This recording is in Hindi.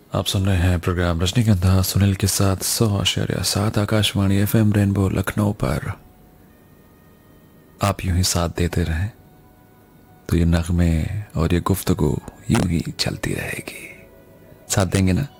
आप सुन रहे हैं प्रोग्राम रजनीगंधा सुनील के साथ 100.7 आकाशवाणी एफएम रेनबो लखनऊ पर। आप यूं ही साथ देते रहें तो ये नगमे और ये गुफ्तगू यूं ही चलती रहेगी। साथ देंगे ना?